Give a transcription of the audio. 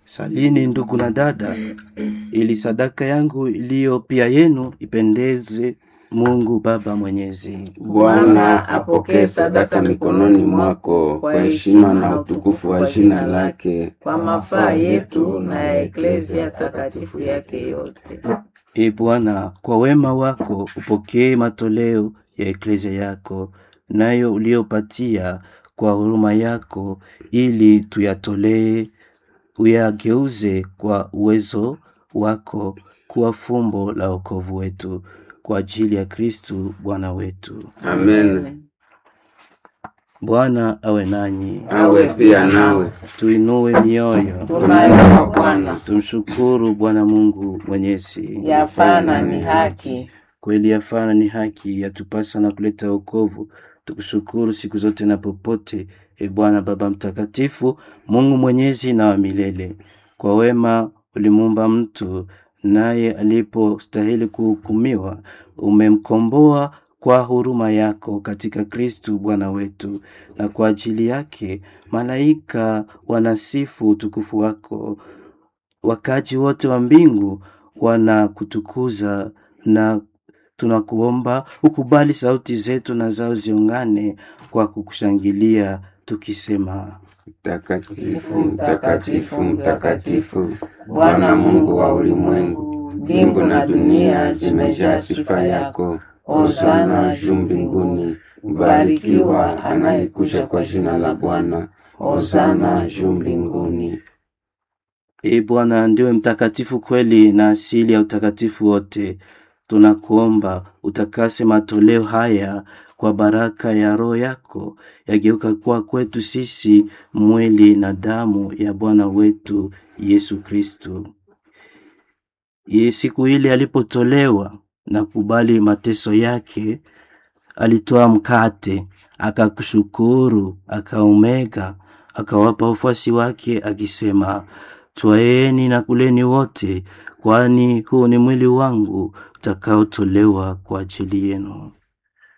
Salini ndugu na dada, ili sadaka yangu iliyo pia yenu ipendeze Mungu Baba Mwenyezi. Bwana apokee sadaka mikononi mwako kwa heshima na utukufu wa jina lake, kwa mafaa yetu na ya Eklezia takatifu yake yote. Bwana, kwa wema wako upokee matoleo ya Eklezia yako, nayo uliopatia kwa huruma yako, ili tuyatolee, uyageuze kwa uwezo wako kuwa fumbo la wokovu wetu, kwa ajili ya Kristu Bwana wetu. Amen. Bwana awe nanyi. Awe pia nawe. Tuinue mioyo. Tunayo kwa Bwana. Tumshukuru Bwana Mungu Mwenyezi. Yafana ni haki. Kweli yafana ni haki, yatupasa na kuleta wokovu. Tukushukuru siku zote na popote, Bwana Baba Mtakatifu, Mungu Mwenyezi na wa milele. Kwa wema ulimuumba mtu, naye alipostahili kuhukumiwa, umemkomboa kwa huruma yako katika Kristu Bwana wetu, na kwa ajili yake malaika wanasifu utukufu wako. Wakaji wote wa mbingu wanakutukuza, na tunakuomba ukubali sauti zetu na zao ziungane kwa kukushangilia tukisema: Mtakatifu, mtakatifu, mtakatifu, Bwana Mungu wa ulimwengu. Mbingu na dunia zimejaa sifa yako. Hosana juu mbinguni. Mbarikiwa anayekuja kwa jina la Bwana. Hosana juu mbinguni. Bwana ndiwe mtakatifu kweli na asili ya utakatifu wote. Tunakuomba utakase matoleo haya kwa baraka ya Roho yako, yageuka kuwa kwetu sisi mwili na damu ya Bwana wetu Yesu Kristo. Siku ile alipotolewa na kubali mateso yake, alitoa mkate, akakushukuru, akaumega, akawapa wafuasi wake akisema: Twaeni na kuleni wote, kwani huu ni mwili wangu utakaotolewa kwa ajili yenu.